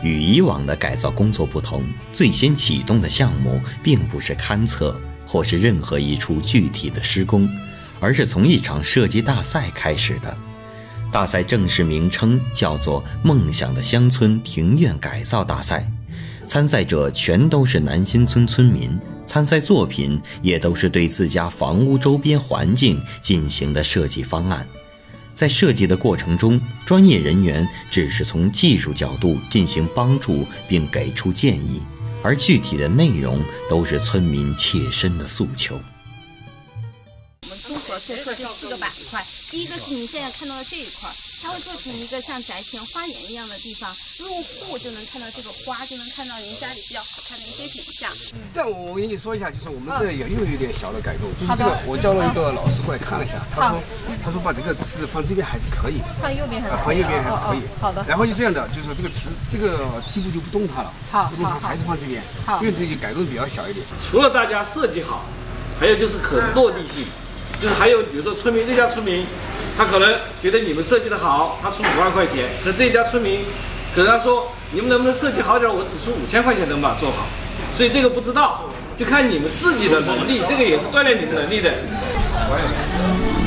与以往的改造工作不同，最先启动的项目并不是勘测或是任何一处具体的施工，而是从一场设计大赛开始的。大赛正式名称叫做梦想的乡村庭院改造大赛，参赛者全都是南新村村民，参赛作品也都是对自家房屋周边环境进行的设计方案。在设计的过程中，专业人员只是从技术角度进行帮助并给出建议，而具体的内容都是村民切身的诉求。 我们综合设计4个板块，第一个是您现在看到的这一块，它会做成一个像宅前花园一样的地方，入户就能看到这个花，就能看到您家里比较好看的一些景象。 这样我跟你说一下，就是我们这也又有点小的改动，就是这个我叫了一个老师过来看了一下，他说把这个词放这边还是可以， 放右边还是放右边还是可以。 好的。 然后就这样的，就是说这个词这个梯度就不动它了，不动它还是放这边，因为这个改动比较小一点。 除了大家设计好，还有就是可落地性，就是还有比如说村民这家村民，他可能觉得你们设计的好，他出5万块钱，那这家村民可能他说你们能不能设计好点，我只出5000块钱能把它做好。所以这个不知道，就看你们自己的能力，这个也是锻炼你们能力的。